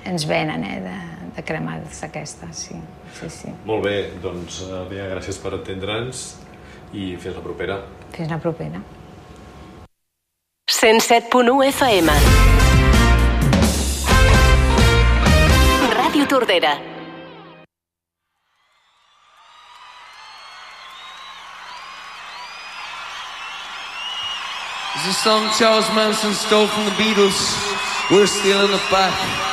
ens venen de cremades aquestes, sí. Molt bé, doncs Bea, gràcies per atendre'ns i fins la propera. Fins la propera. 107.1 FM. Ràdio Tordera. It's a song Charles Manson stole from the Beatles. We're still in the back.